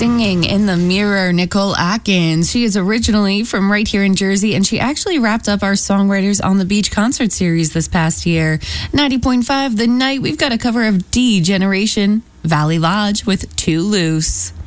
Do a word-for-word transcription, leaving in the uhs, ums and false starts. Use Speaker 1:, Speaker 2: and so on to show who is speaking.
Speaker 1: Singing in the Mirror, Nicole Atkins. She is originally from right here in Jersey, and she actually wrapped up our Songwriters on the Beach concert series this past year. ninety point five The Night, we've got a cover of D Generation, Valley Lodge with Too Loose.